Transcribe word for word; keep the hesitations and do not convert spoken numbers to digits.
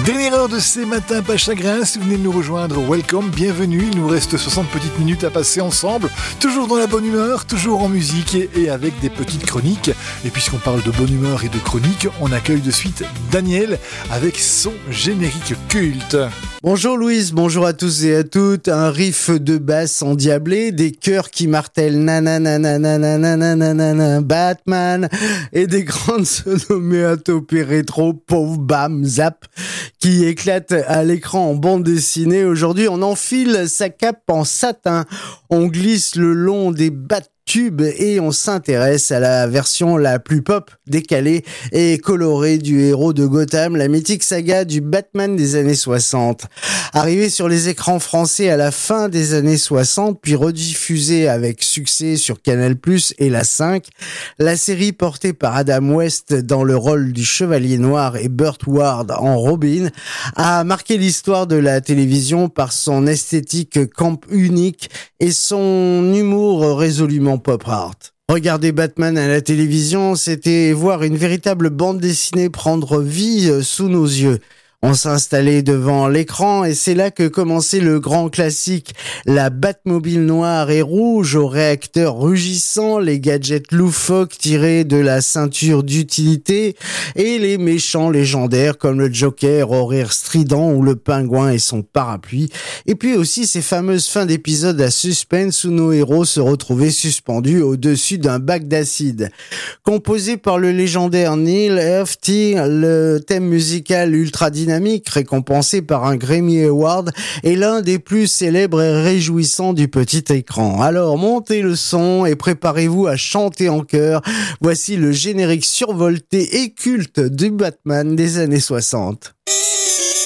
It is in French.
Dernière heure de ces matins pas chagrin, si vous venez de nous rejoindre, welcome, bienvenue. Il nous reste soixante petites minutes à passer ensemble, toujours dans la bonne humeur, toujours en musique et, et avec des petites chroniques. Et puisqu'on parle de bonne humeur et de chroniques, on accueille de suite Daniel avec son générique culte. Bonjour Louise, bonjour à tous et à toutes. Un riff de basse endiablé, des chœurs qui martèlent nanananananananananana, Batman et des grandes onomatopées rétro, pauvre bam zap, qui éclatent à l'écran en bande dessinée. Aujourd'hui, on enfile sa cape en satin, on glisse le long des battes tube et on s'intéresse à la version la plus pop, décalée et colorée du héros de Gotham, la mythique saga du Batman des années soixante. Arrivée sur les écrans français à la fin des années soixante, puis rediffusée avec succès sur Canal plus et la cinq, la série portée par Adam West dans le rôle du Chevalier Noir et Burt Ward en Robin a marqué l'histoire de la télévision par son esthétique camp unique et son humour résolument pop art. Regarder Batman à la télévision, c'était voir une véritable bande dessinée prendre vie sous nos yeux. On s'installait devant l'écran et c'est là que commençait le grand classique. La Batmobile noire et rouge aux réacteurs rugissants, les gadgets loufoques tirés de la ceinture d'utilité et les méchants légendaires comme le Joker au rire strident ou le Pingouin et son parapluie. Et puis aussi ces fameuses fins d'épisodes à suspense où nos héros se retrouvaient suspendus au-dessus d'un bac d'acide. Composé par le légendaire Neil Hefti, le thème musical ultra dynamique dynamique, récompensé par un Grammy Award, est l'un des plus célèbres et réjouissants du petit écran. Alors montez le son et préparez-vous à chanter en chœur. Voici le générique survolté et culte du Batman des années soixante.